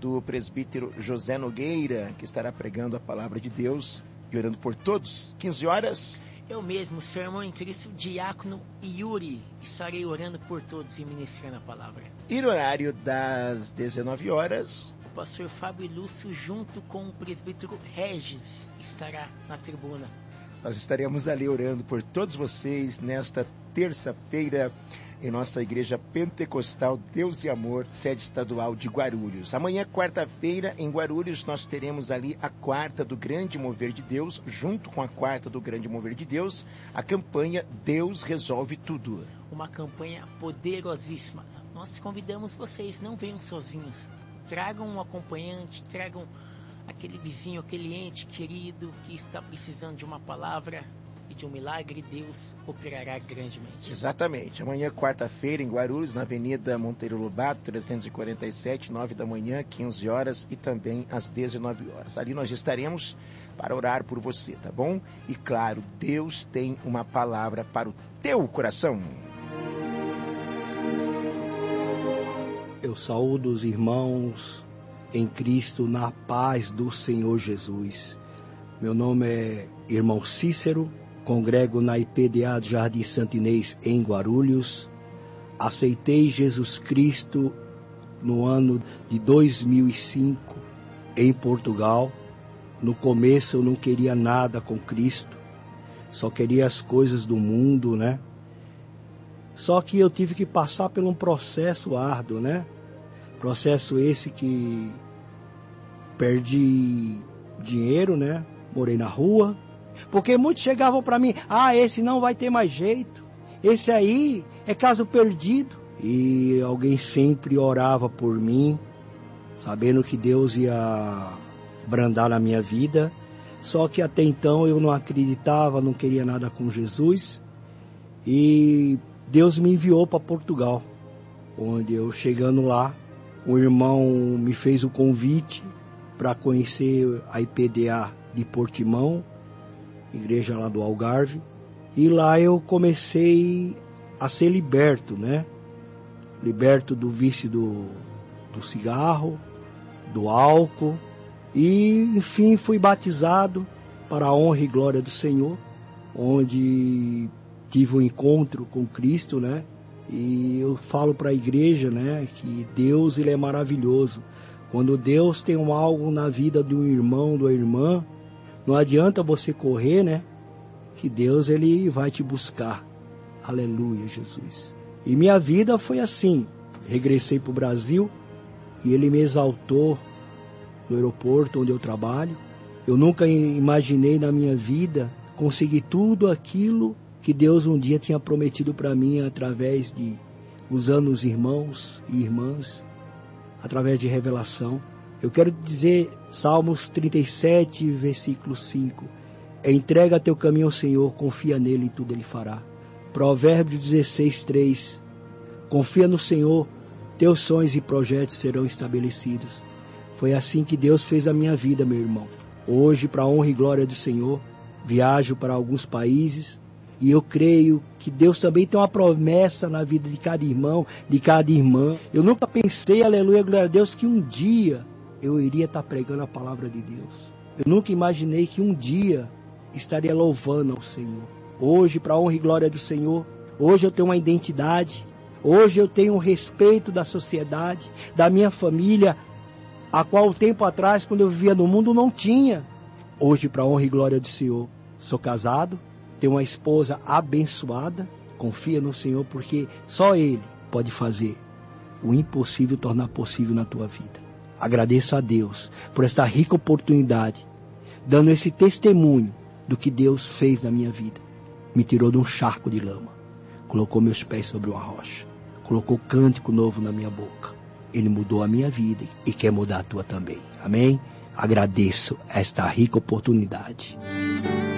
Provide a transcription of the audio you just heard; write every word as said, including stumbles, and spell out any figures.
do presbítero José Nogueira, que estará pregando a palavra de Deus e orando por todos. quinze horas. Eu mesmo, seu irmão em Cristo, diácono Yuri, estarei orando por todos e ministrando a palavra. E no horário das dezenove horas, o pastor Fábio Lúcio, junto com o presbítero Regis, estará na tribuna. Nós estaremos ali orando por todos vocês nesta terça-feira em nossa igreja pentecostal Deus e Amor, sede estadual de Guarulhos. Amanhã, quarta-feira, em Guarulhos, nós teremos ali a quarta do Grande Mover de Deus, junto com a quarta do Grande Mover de Deus, a campanha Deus Resolve Tudo. Uma campanha poderosíssima. Nós convidamos vocês, não venham sozinhos. Tragam um acompanhante, tragam aquele vizinho, aquele ente querido que está precisando de uma palavra e de um milagre. Deus operará grandemente. Exatamente. Amanhã, quarta-feira, em Guarulhos, na Avenida Monteiro Lobato, trezentos e quarenta e sete, nove da manhã, quinze horas e também às dezenove horas. Ali nós estaremos para orar por você, tá bom? E claro, Deus tem uma palavra para o teu coração. Eu saúdo os irmãos em Cristo na paz do Senhor Jesus. Meu nome é irmão Cícero, congrego na I P D A do Jardim Santo Inês em Guarulhos. Aceitei Jesus Cristo no ano de dois mil e cinco em Portugal. No começo eu não queria nada com Cristo, só queria as coisas do mundo, né? Só que eu tive que passar por um processo árduo, né? Processo esse que perdi dinheiro, né? Morei na rua. Porque muitos chegavam para mim, ah, esse não vai ter mais jeito, esse aí é caso perdido. E alguém sempre orava por mim, sabendo que Deus ia brandar na minha vida. Só que até então eu não acreditava, não queria nada com Jesus. E Deus me enviou para Portugal, onde eu chegando lá, um irmão me fez o convite para conhecer a I P D A de Portimão, igreja lá do Algarve, e lá eu comecei a ser liberto, né? Liberto do vício do, do cigarro, do álcool, e enfim fui batizado para a honra e glória do Senhor, onde tive um encontro com Cristo, né? E eu falo para a igreja, né, que Deus ele é maravilhoso. Quando Deus tem um algo na vida de um irmão, de uma irmã, não adianta você correr, né? Que Deus ele vai te buscar. Aleluia, Jesus. E minha vida foi assim. Regressei para o Brasil e ele me exaltou no aeroporto onde eu trabalho. Eu nunca imaginei na minha vida conseguir tudo aquilo que Deus um dia tinha prometido para mim através de usando os irmãos e irmãs, através de revelação. Eu quero dizer, Salmos trinta e sete, versículo cinco. Entrega teu caminho ao Senhor, confia nele e tudo ele fará. Provérbios dezesseis, três. Confia no Senhor, teus sonhos e projetos serão estabelecidos. Foi assim que Deus fez a minha vida, meu irmão. Hoje, para a honra e glória do Senhor, viajo para alguns países e eu creio que Deus também tem uma promessa na vida de cada irmão, de cada irmã. Eu nunca pensei, aleluia, glória a Deus, que um dia eu iria estar pregando a palavra de Deus. Eu nunca imaginei que um dia estaria louvando ao Senhor. Hoje, para a honra e glória do Senhor, hoje eu tenho uma identidade, hoje eu tenho um respeito da sociedade, da minha família, a qual tempo atrás, quando eu vivia no mundo, não tinha. Hoje, para a honra e glória do Senhor, sou casado, tenho uma esposa abençoada, confia no Senhor, porque só Ele pode fazer o impossível tornar possível na tua vida. Agradeço a Deus por esta rica oportunidade, dando esse testemunho do que Deus fez na minha vida. Me tirou de um charco de lama, colocou meus pés sobre uma rocha, colocou cântico novo na minha boca. Ele mudou a minha vida e quer mudar a tua também. Amém? Agradeço esta rica oportunidade.